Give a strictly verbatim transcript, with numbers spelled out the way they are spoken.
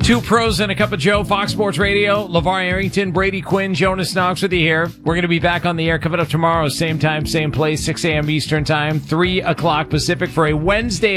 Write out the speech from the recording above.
Two pros and a cup of Joe, Fox Sports Radio. LeVar Arrington, Brady Quinn, Jonas Knox with you here. We're going to be back on the air coming up tomorrow, same time, same place, six a.m. Eastern Time, three o'clock Pacific for a Wednesday